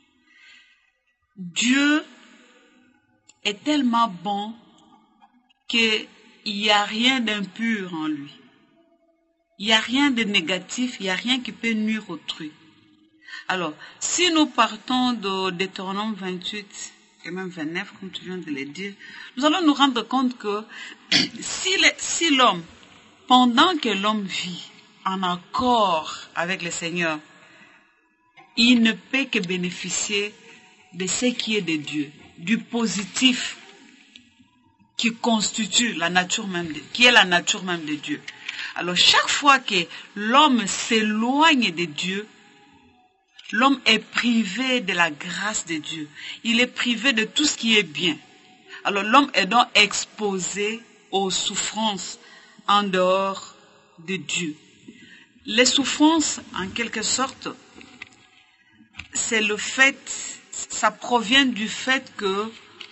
Dieu est tellement bon qu'il n'y a rien d'impur en lui. Il n'y a rien de négatif, il n'y a rien qui peut nuire autrui. Alors, si nous partons de Deutéronome vingt-huit, et même vingt-neuf, comme tu viens de le dire, nous allons nous rendre compte que si, les, si l'homme, pendant que l'homme vit en accord avec le Seigneur, il ne peut que bénéficier de ce qui est de Dieu, du positif qui constitue la nature même de, qui est la nature même de Dieu. Alors chaque fois que l'homme s'éloigne de Dieu, l'homme est privé de la grâce de Dieu. Il est privé de tout ce qui est bien. Alors l'homme est donc exposé aux souffrances en dehors de Dieu. Les souffrances, en quelque sorte, c'est le fait, ça provient du fait que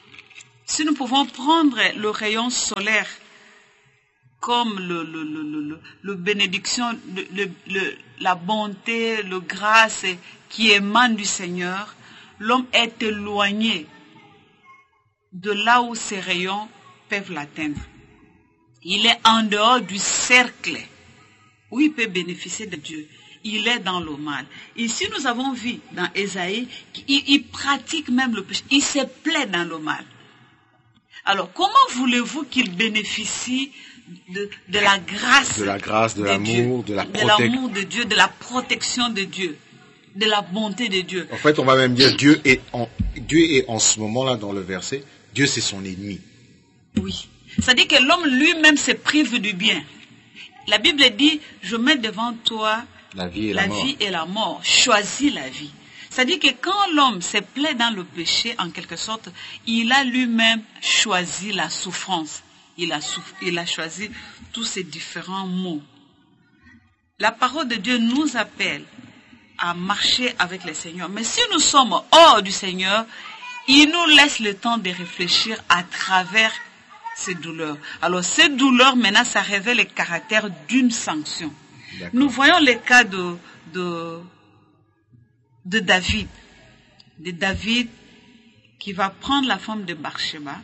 Si nous pouvons prendre le rayon solaire comme le, le, le, le, le bénédiction, le, le, le, la bonté, le grâce qui émane du Seigneur, l'homme est éloigné de là où ces rayons peuvent l'atteindre. Il est en dehors du cercle où il peut bénéficier de Dieu. Il est dans le mal. Ici, nous avons vu dans Ésaïe qu'il il pratique même le péché. Il se plaît dans le mal. Alors, comment voulez-vous qu'il bénéficie de, de la grâce, de la grâce, de, de l'amour, Dieu, de la protection, de l'amour de Dieu, de la protection de Dieu, de la bonté de Dieu. En fait, on va même dire Dieu est en, Dieu est en ce moment-là dans le verset, Dieu c'est son ennemi. Oui. C'est-à-dire que l'homme lui-même se prive du bien. La Bible dit, je mets devant toi la vie et la, la, mort. vie et la mort. Choisis la vie. C'est-à-dire que quand l'homme se plaît dans le péché, en quelque sorte, il a lui-même choisi la souffrance. Il a, souff... il a choisi tous ces différents mots. La parole de Dieu nous appelle à marcher avec le Seigneur. Mais si nous sommes hors du Seigneur, il nous laisse le temps de réfléchir à travers ces douleurs. Alors ces douleurs, maintenant, ça révèle le caractère d'une sanction. Nous voyons le cas de... de de David, de David qui va prendre la femme de Bathsheba,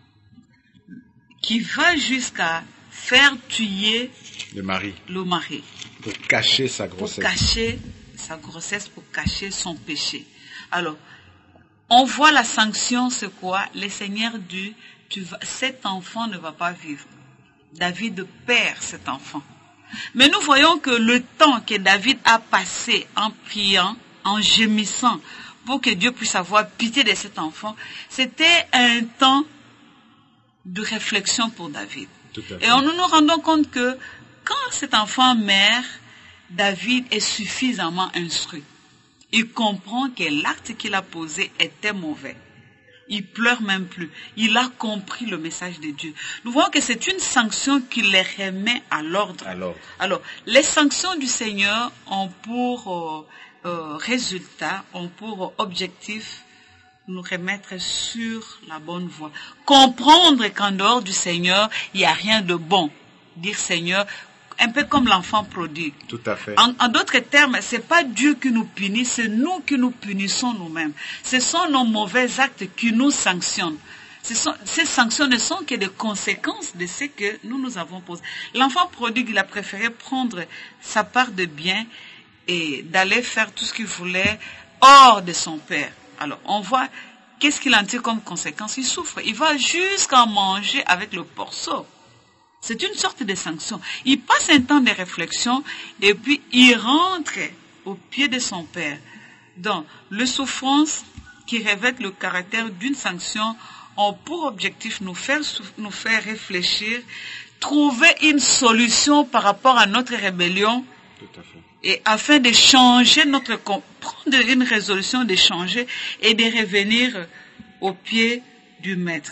qui va jusqu'à faire tuer le mari, le mari pour cacher sa grossesse, pour cacher sa grossesse, pour cacher son péché. Alors, on voit la sanction, c'est quoi? Le Seigneur dit, tu vas, cet enfant ne va pas vivre. David perd cet enfant. Mais nous voyons que le temps que David a passé en priant, en gémissant, pour que Dieu puisse avoir pitié de cet enfant, c'était un temps de réflexion pour David. Et on nous nous rendons compte que quand cet enfant meurt, David est suffisamment instruit. Il comprend que l'acte qu'il a posé était mauvais. Il pleure même plus. Il a compris le message de Dieu. Nous voyons que c'est une sanction qui les remet à l'ordre. Alors, les sanctions du Seigneur ont pour euh, euh, résultat, ont pour objectif nous remettre sur la bonne voie. Comprendre qu'en dehors du Seigneur, il n'y a rien de bon. Dire Seigneur, un peu comme l'enfant prodigue. Tout à fait. En, en d'autres termes, c'est pas Dieu qui nous punit, c'est nous qui nous punissons nous-mêmes. Ce sont nos mauvais actes qui nous sanctionnent. Ce sont, ces sanctions ne sont que des conséquences de ce que nous nous avons posé. L'enfant prodigue, il a préféré prendre sa part de bien et d'aller faire tout ce qu'il voulait hors de son père. Alors, on voit qu'est-ce qu'il en tire comme conséquence. Il souffre. Il va jusqu'à manger avec le porceau. C'est une sorte de sanction. Il passe un temps de réflexion et puis il rentre au pied de son père. Donc, les souffrances qui revêtent le caractère d'une sanction ont pour objectif nous faire, nous faire réfléchir, trouver une solution par rapport à notre rébellion. Tout à fait. Et afin de changer notre, prendre une résolution de changer et de revenir au pied du Maître.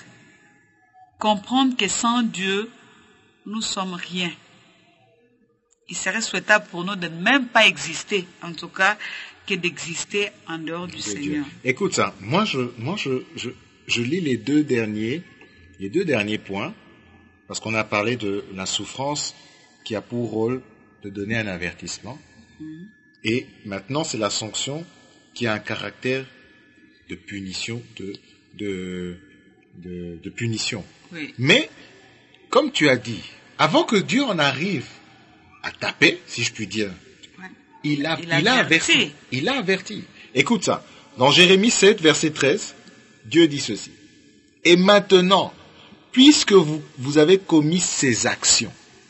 Comprendre que sans Dieu, nous sommes rien. Il serait souhaitable pour nous de ne même pas exister, en tout cas, que d'exister en dehors du Seigneur. Dieu. Écoute ça, moi je, moi je, je, je lis les deux derniers, les deux derniers points, parce qu'on a parlé de la souffrance qui a pour rôle de donner un avertissement. Mmh. Et maintenant, c'est la sanction qui a un caractère de punition, de, de, de, de punition. Oui. Mais, comme tu as dit, avant que Dieu en arrive à taper, si je puis dire, ouais. il, a, il, a, il a averti. Il a averti. Écoute ça. Dans Jérémie sept, verset treize, Dieu dit ceci. Et maintenant, puisque vous, vous avez commis ces actions,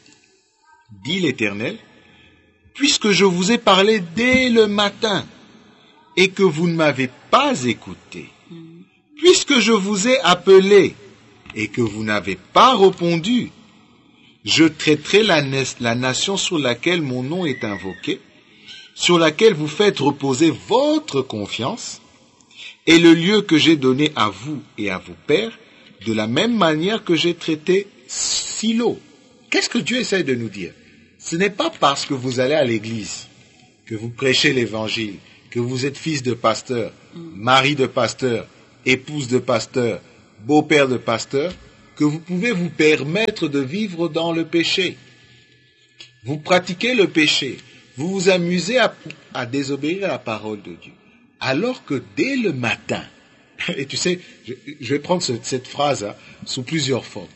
dit l'Éternel, puisque je vous ai parlé dès le matin et que vous ne m'avez pas écouté, mm. puisque je vous ai appelé et que vous n'avez pas répondu, je traiterai la, la nation sur laquelle mon nom est invoqué, sur laquelle vous faites reposer votre confiance, et le lieu que j'ai donné à vous et à vos pères, de la même manière que j'ai traité Silo. Qu'est-ce que Dieu essaie de nous dire? Ce n'est pas parce que vous allez à l'église, que vous prêchez l'évangile, que vous êtes fils de pasteur, mari de pasteur, épouse de pasteur, beau-père de pasteur, que vous pouvez vous permettre de vivre dans le péché. Vous pratiquez le péché. Vous vous amusez à, à désobéir à la parole de Dieu. Alors que dès le matin, et tu sais, je, je vais prendre ce, cette phrase hein, sous plusieurs formes.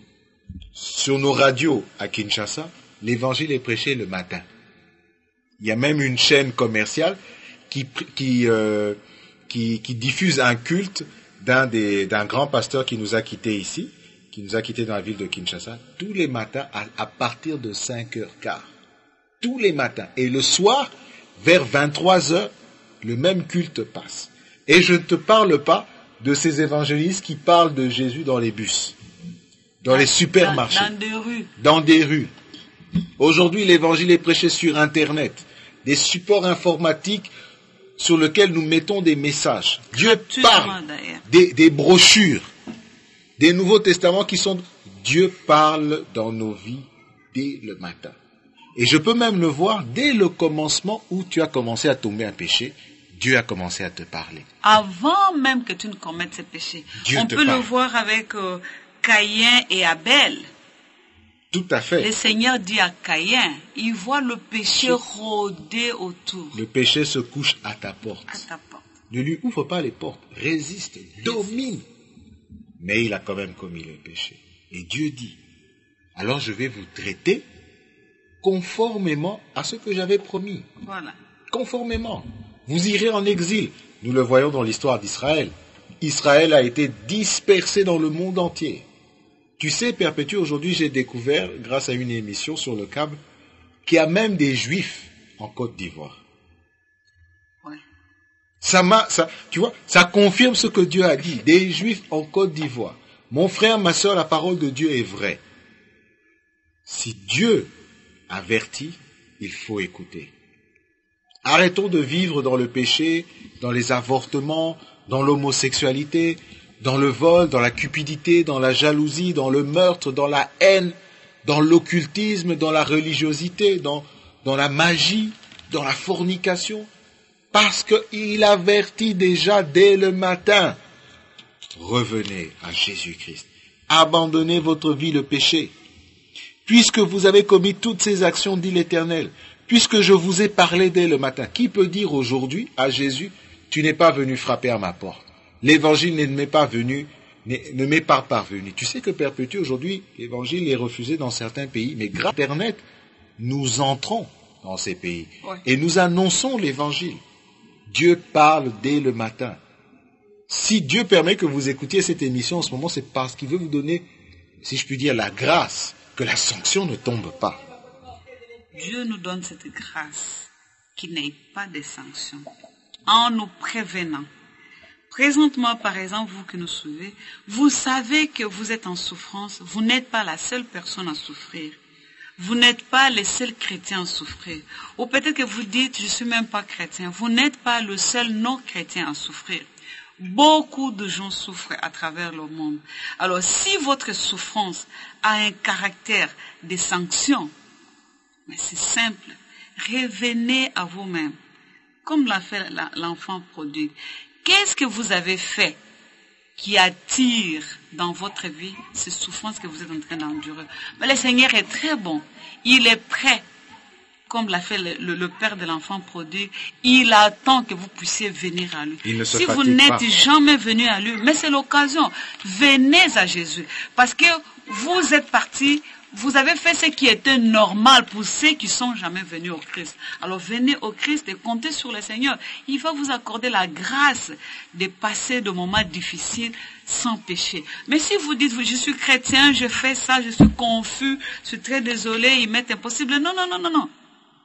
Sur nos radios à Kinshasa, l'évangile est prêché le matin. Il y a même une chaîne commerciale qui, qui, euh, qui, qui diffuse un culte d'un, des, d'un grand pasteur qui nous a quittés ici, qui nous a quittés dans la ville de Kinshasa, tous les matins à, à partir de cinq heures quinze. Tous les matins. Et le soir, vers vingt-trois heures, le même culte passe. Et je ne te parle pas de ces évangélistes qui parlent de Jésus dans les bus, dans, dans les supermarchés, dans, dans des rues. Dans des rues. Aujourd'hui, l'évangile est prêché sur Internet, des supports informatiques sur lesquels nous mettons des messages. Dieu parle, des, des brochures, des Nouveaux Testaments qui sont... Dieu parle dans nos vies dès le matin. Et je peux même le voir dès le commencement où tu as commencé à tomber un péché. Dieu a commencé à te parler. Avant même que tu ne commettes ce péché. Dieu On te peut parle. le voir avec euh, Caïn et Abel. Tout à fait. Le Seigneur dit à Caïn, il voit le péché rôder autour. Le péché se couche à ta porte. À ta porte. Ne lui ouvre pas les portes. Résiste, domine. Mais il a quand même commis le péché. Et Dieu dit, alors je vais vous traiter conformément à ce que j'avais promis. Voilà. Conformément. Vous irez en exil. Nous le voyons dans l'histoire d'Israël. Israël a été dispersé dans le monde entier. Tu sais, Perpétue, aujourd'hui j'ai découvert, grâce à une émission sur le câble, qu'il y a même des Juifs en Côte d'Ivoire. Ouais. Ça m'a, ça, tu vois, ça confirme ce que Dieu a dit. Des Juifs en Côte d'Ivoire. Mon frère, ma soeur, la parole de Dieu est vraie. Si Dieu avertit, il faut écouter. Arrêtons de vivre dans le péché, dans les avortements, dans l'homosexualité, dans le vol, dans la cupidité, dans la jalousie, dans le meurtre, dans la haine, dans l'occultisme, dans la religiosité, dans, dans la magie, dans la fornication, parce qu'il avertit déjà dès le matin. Revenez à Jésus-Christ. Abandonnez votre vie le péché. Puisque vous avez commis toutes ces actions, dit l'Éternel, puisque je vous ai parlé dès le matin, qui peut dire aujourd'hui à Jésus, tu n'es pas venu frapper à ma porte? L'évangile ne m'est pas venu, ne m'est pas parvenu. Tu sais que Perpétue, aujourd'hui, l'évangile est refusé dans certains pays, mais grâce à Internet, nous entrons dans ces pays. Ouais. Et nous annonçons l'évangile. Dieu parle dès le matin. Si Dieu permet que vous écoutiez cette émission en ce moment, c'est parce qu'il veut vous donner, si je puis dire, la grâce, que la sanction ne tombe pas. Dieu nous donne cette grâce qui n'est pas de sanction, en nous prévenant. Présentement, par exemple, vous qui nous suivez, vous savez que vous êtes en souffrance, vous n'êtes pas la seule personne à souffrir. Vous n'êtes pas les seuls chrétiens à souffrir. Ou peut-être que vous dites, je ne suis même pas chrétien. Vous n'êtes pas le seul non-chrétien à souffrir. Beaucoup de gens souffrent à travers le monde. Alors, si votre souffrance a un caractère de sanction, mais c'est simple, revenez à vous-même, comme l'a fait l'enfant prodigue. Qu'est-ce que vous avez fait qui attire dans votre vie ces souffrances que vous êtes en train d'endurer? Mais le Seigneur est très bon. Il est prêt, comme l'a fait le, le, le père de l'enfant prodigue. Il attend que vous puissiez venir à lui. Si vous n'êtes jamais venu à lui, mais c'est l'occasion, venez à Jésus. Parce que vous êtes partis, vous avez fait ce qui était normal pour ceux qui sont jamais venus au Christ. Alors venez au Christ et comptez sur le Seigneur. Il va vous accorder la grâce de passer de moments difficiles sans péché. Mais si vous dites, je suis chrétien, je fais ça, je suis confus, je suis très désolé, il m'est impossible. Non, non, non, non, non.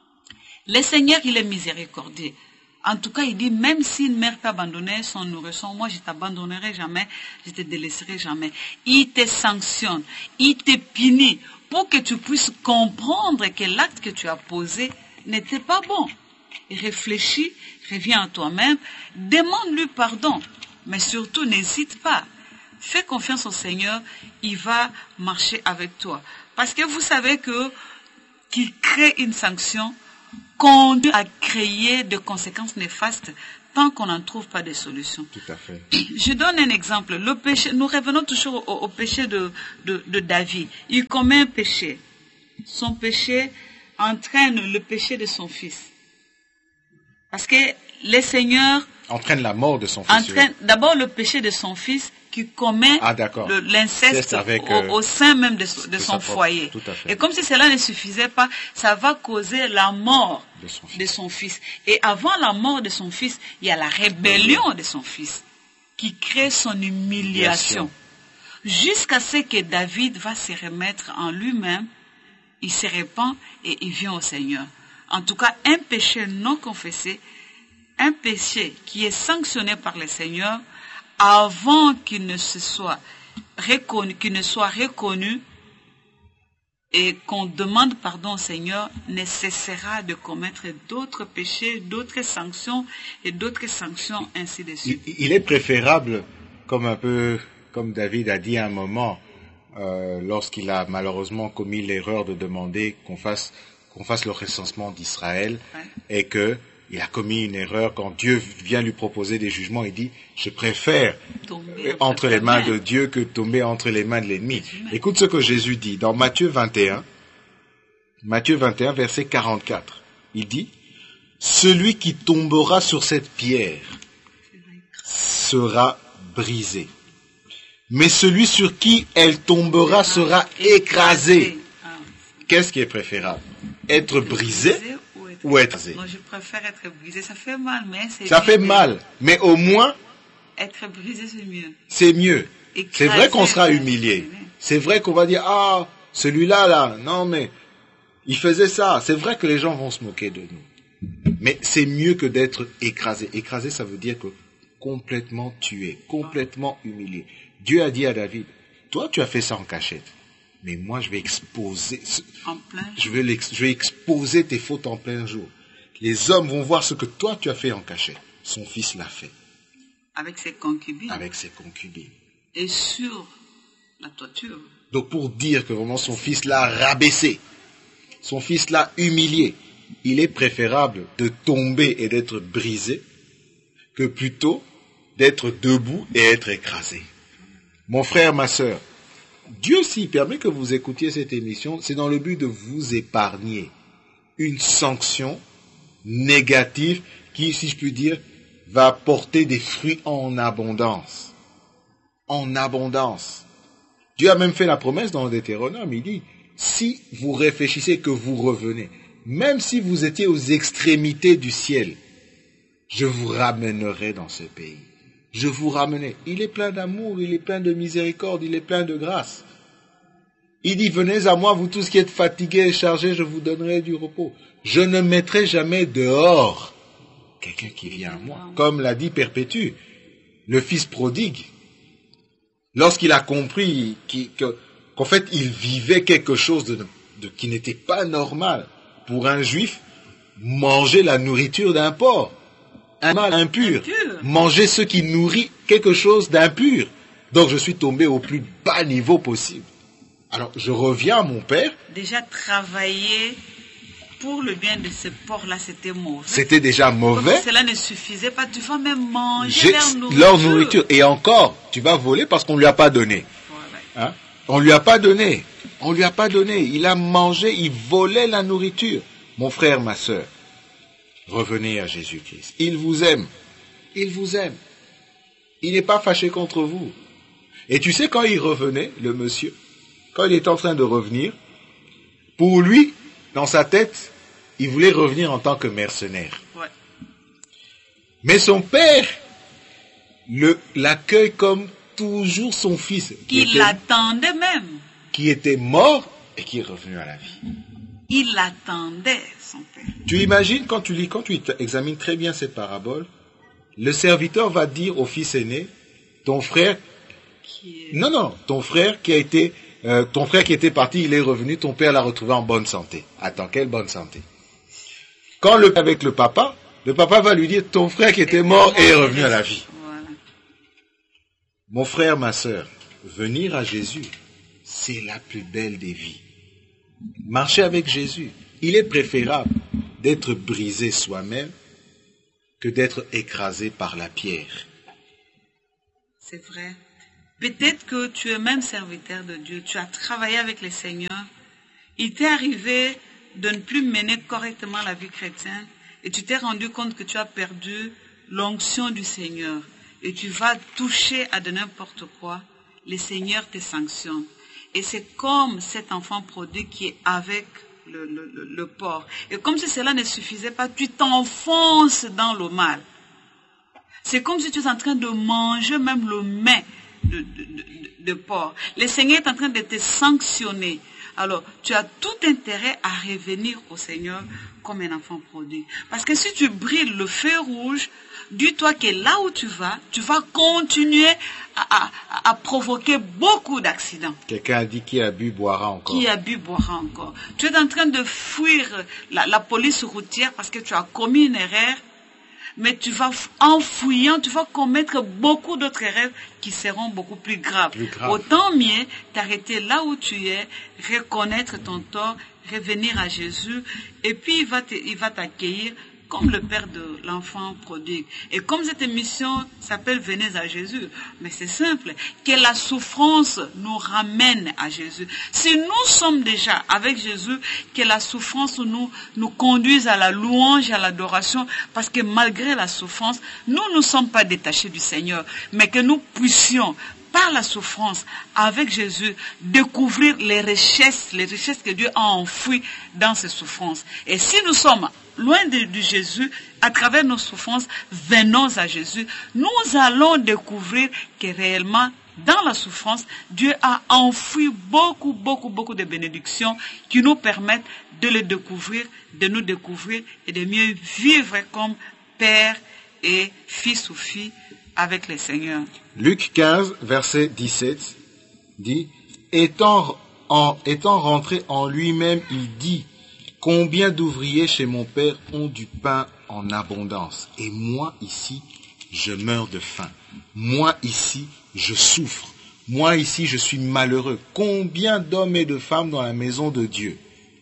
Le Seigneur, il est miséricordieux. En tout cas, il dit, même si une mère t'a abandonné son nourrisson, moi je t'abandonnerai jamais, je te délaisserai jamais. Il te sanctionne, il te punit pour que tu puisses comprendre que l'acte que tu as posé n'était pas bon. Et réfléchis, reviens à toi-même, demande-lui pardon, mais surtout n'hésite pas. Fais confiance au Seigneur, il va marcher avec toi. Parce que vous savez que qu'il crée une sanction conduit à créer des conséquences néfastes tant qu'on n'en trouve pas de solution. Tout à fait. Je donne un exemple. Le péché, nous revenons toujours au, au péché de, de, de David. Il commet un péché. Son péché entraîne le péché de son fils. Parce que le Seigneur entraîne la mort de son fils. Entraîne d'abord le péché de son fils qui commet ah, l'inceste au, euh, au sein même de, de, de son foyer. Tout à fait. Et comme si cela ne suffisait pas, ça va causer la mort de son, de son fils. Et avant la mort de son fils, il y a la rébellion de son fils qui crée son humiliation. Jusqu'à ce que David va se remettre en lui-même, il se repent et il vient au Seigneur. En tout cas, un péché non confessé, un péché qui est sanctionné par le Seigneur, avant qu'il ne se soit reconnu, qu'il ne soit reconnu et qu'on demande pardon au Seigneur, ne cessera de commettre d'autres péchés, d'autres sanctions et d'autres sanctions ainsi de suite. Il, il est préférable, comme un peu comme David a dit à un moment, euh, lorsqu'il a malheureusement commis l'erreur de demander qu'on fasse qu'on fasse le recensement d'Israël, ouais. Et que il a commis une erreur quand Dieu vient lui proposer des jugements. Il dit, je préfère tomber entre les mains de Dieu que tomber entre les mains de l'ennemi. Écoute ce que Jésus dit dans Matthieu vingt et un. Matthieu vingt et un, verset quarante-quatre. Il dit, celui qui tombera sur cette pierre sera brisé. Mais celui sur qui elle tombera sera écrasé. Qu'est-ce qui est préférable? Être brisé ou être brisé? Moi, je préfère être brisé. Ça fait mal, mais c'est Ça fait mal, mais au moins... Être brisé, c'est mieux. C'est mieux. C'est vrai qu'on sera humilié. C'est vrai qu'on va dire, ah, celui-là, là, non, mais il faisait ça. C'est vrai que les gens vont se moquer de nous. Mais c'est mieux que d'être écrasé. Écrasé, ça veut dire que complètement tué, complètement humilié. Dieu a dit à David, toi, tu as fait ça en cachette. Mais moi, je vais exposer, en plein je vais, je vais exposer tes fautes en plein jour. Les hommes vont voir ce que toi, tu as fait en cachette. Son fils l'a fait. Avec ses concubines. Avec ses concubines. Et sur la toiture. Donc, pour dire que vraiment son fils l'a rabaissé, son fils l'a humilié, il est préférable de tomber et d'être brisé que plutôt d'être debout et être écrasé. Mon frère, ma sœur, Dieu, s'il permet que vous écoutiez cette émission, c'est dans le but de vous épargner une sanction négative qui, si je puis dire, va porter des fruits en abondance. En abondance. Dieu a même fait la promesse dans le Deutéronome, il dit, si vous réfléchissez que vous revenez, même si vous étiez aux extrémités du ciel, je vous ramènerai dans ce pays. Je vous ramènerai. Il est plein d'amour, il est plein de miséricorde, il est plein de grâce. Il dit, venez à moi, vous tous qui êtes fatigués et chargés, je vous donnerai du repos. Je ne mettrai jamais dehors quelqu'un qui vient à moi. Comme l'a dit Perpétue, le fils prodigue. Lorsqu'il a compris qu'il, que, qu'en fait, il vivait quelque chose de, de, qui n'était pas normal pour un juif, manger la nourriture d'un porc. Un mal impur. impur. Manger ce qui nourrit quelque chose d'impur. Donc je suis tombé au plus bas niveau possible. Alors je reviens à mon père. Déjà travailler pour le bien de ce porc-là, c'était mauvais. C'était déjà mauvais. Comme cela ne suffisait pas, tu vas même manger leur nourriture. leur nourriture. Et encore, tu vas voler parce qu'on ne lui a pas donné. Voilà. Hein? On ne lui a pas donné. On ne lui a pas donné. Il a mangé, il volait la nourriture. Mon frère, ma sœur, revenez à Jésus-Christ. Il vous aime. Il vous aime. Il n'est pas fâché contre vous. Et tu sais, quand il revenait, le monsieur, quand il est en train de revenir, pour lui, dans sa tête, il voulait revenir en tant que mercenaire. Ouais. Mais son père le, l'accueille comme toujours son fils. Il l'attendait même. Qui était mort et qui est revenu à la vie. Il l'attendait, son père. Tu imagines, quand tu lis, quand tu examines très bien cette parabole, le serviteur va dire au fils aîné, ton frère, qui est... non, non, ton frère qui a été, euh, ton frère qui était parti, il est revenu, ton père l'a retrouvé en bonne santé. Attends, quelle bonne santé? Quand le, avec le papa, le papa va lui dire, ton frère qui était mort est revenu à la vie. Voilà. Mon frère, ma sœur, venir à Jésus, c'est la plus belle des vies. Marcher avec Jésus, il est préférable d'être brisé soi-même que d'être écrasé par la pierre. C'est vrai. Peut-être que tu es même serviteur de Dieu, tu as travaillé avec le Seigneur, il t'est arrivé de ne plus mener correctement la vie chrétienne et tu t'es rendu compte que tu as perdu l'onction du Seigneur et tu vas toucher à de n'importe quoi, le Seigneur te sanctionne. Et c'est comme cet enfant prodigue qui est avec le, le, le, le porc. Et comme si cela ne suffisait pas, tu t'enfonces dans le mal. C'est comme si tu es en train de manger même le mets de, de, de, de porc. Le Seigneur est en train de te sanctionner. Alors, tu as tout intérêt à revenir au Seigneur comme un enfant prodigue. Parce que si tu brilles le feu rouge, dis-toi que là où tu vas, tu vas continuer à, à, à provoquer beaucoup d'accidents. Quelqu'un a dit qui a bu boira encore. Qui a bu boira encore. Tu es en train de fuir la, la police routière parce que tu as commis une erreur. Mais tu vas, en fouillant, tu vas commettre beaucoup d'autres erreurs qui seront beaucoup plus graves. Plus grave. Autant mieux t'arrêter là où tu es, reconnaître ton tort, revenir à Jésus, et puis il va te, il va t'accueillir comme le père de l'enfant prodigue. Et comme cette émission s'appelle Venez à Jésus, mais c'est simple, que la souffrance nous ramène à Jésus. Si nous sommes déjà avec Jésus, que la souffrance nous, nous conduise à la louange, à l'adoration, parce que malgré la souffrance, nous ne sommes pas détachés du Seigneur, mais que nous puissions par la souffrance, avec Jésus, découvrir les richesses, les richesses que Dieu a enfouies dans ces souffrances. Et si nous sommes loin de, de Jésus, à travers nos souffrances, venons à Jésus, nous allons découvrir que réellement, dans la souffrance, Dieu a enfoui beaucoup, beaucoup, beaucoup de bénédictions qui nous permettent de les découvrir, de nous découvrir et de mieux vivre comme père et fils ou fille avec le Seigneur. Luc quinze, verset dix-sept, dit, étant, en, étant rentré en lui-même, il dit, combien d'ouvriers chez mon père ont du pain en abondance, et moi ici, je meurs de faim. Moi ici, je souffre. Moi ici, je suis malheureux. Combien d'hommes et de femmes dans la maison de Dieu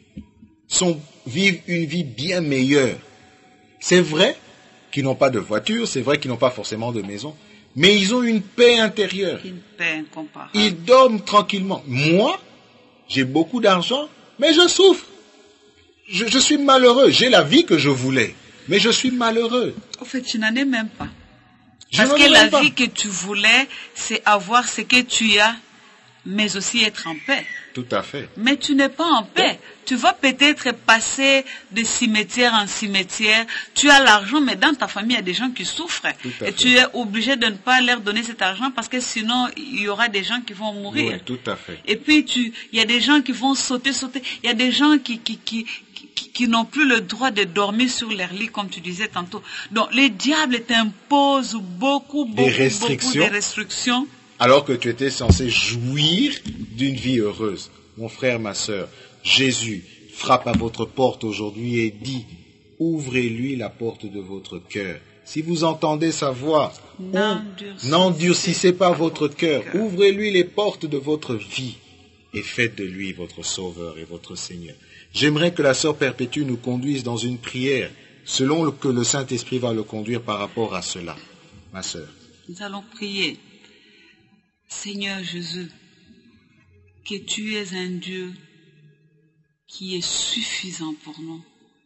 sont, vivent une vie bien meilleure. C'est vrai qu'ils n'ont pas de voiture, c'est vrai qu'ils n'ont pas forcément de maison, mais ils ont une paix intérieure. Une paix incomparable. Ils dorment tranquillement. Moi, j'ai beaucoup d'argent, mais je souffre. Je, je suis malheureux. J'ai la vie que je voulais, mais je suis malheureux. En fait, tu n'en es même pas. Je Parce n'en ai que la même pas. vie que tu voulais, c'est avoir ce que tu as, mais aussi être en paix. Tout à fait. Mais tu n'es pas en paix. Tu vas peut-être passer de cimetière en cimetière. Tu as l'argent, mais dans ta famille, il y a des gens qui souffrent. Tout à Et fait. tu es obligé de ne pas leur donner cet argent parce que sinon, il y aura des gens qui vont mourir. Oui, tout à fait. Et puis, tu, il y a des gens qui vont sauter, sauter. Il y a des gens qui, qui, qui, qui, qui n'ont plus le droit de dormir sur leur lit, comme tu disais tantôt. Donc, le diable t'impose beaucoup, beaucoup, beaucoup restrictions. de restrictions. Alors que tu étais censé jouir d'une vie heureuse. Mon frère, ma sœur, Jésus frappe à votre porte aujourd'hui et dit, ouvrez-lui la porte de votre cœur. Si vous entendez sa voix, N'endurcissez n'endurcissez pas votre cœur. cœur. Ouvrez-lui les portes de votre vie et faites de lui votre sauveur et votre Seigneur. J'aimerais que la sœur Perpétue nous conduise dans une prière selon le, que le Saint-Esprit va le conduire par rapport à cela, ma sœur. Nous allons prier. Seigneur Jésus, que tu es un Dieu qui est suffisant pour nous.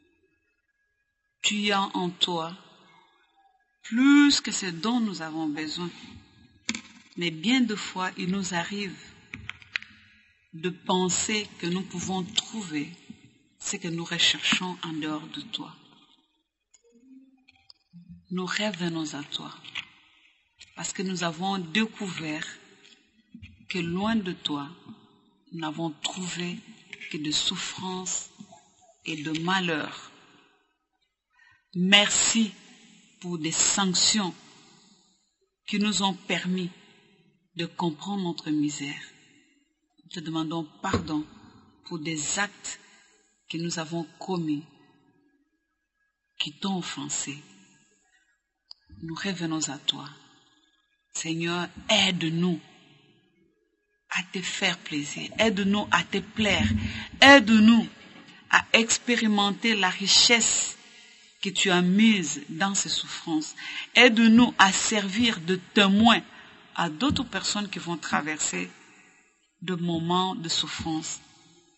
Tu as en toi plus que ce dont nous avons besoin. Mais bien de fois, il nous arrive de penser que nous pouvons trouver ce que nous recherchons en dehors de toi. Nous revenons à toi parce que nous avons découvert que loin de toi, nous n'avons trouvé que de souffrance et de malheur. Merci pour des sanctions qui nous ont permis de comprendre notre misère. Nous te demandons pardon pour des actes que nous avons commis, qui t'ont offensé. Nous revenons à toi. Seigneur, aide-nous à te faire plaisir. Aide-nous à te plaire. Aide-nous à expérimenter la richesse que tu as mises dans ces souffrances. Aide-nous à servir de témoins à d'autres personnes qui vont traverser de moments de souffrance.